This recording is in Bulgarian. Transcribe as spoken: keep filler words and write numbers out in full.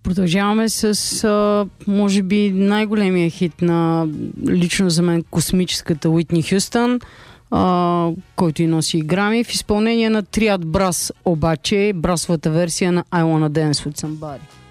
Продължаваме с, а, може би, най-големия хит на лично за мен космическата Уитни Хюстън, а, който и носи грами, в изпълнение на Триад Брас, обаче брасовата версия на I Wanna Dance With Somebody.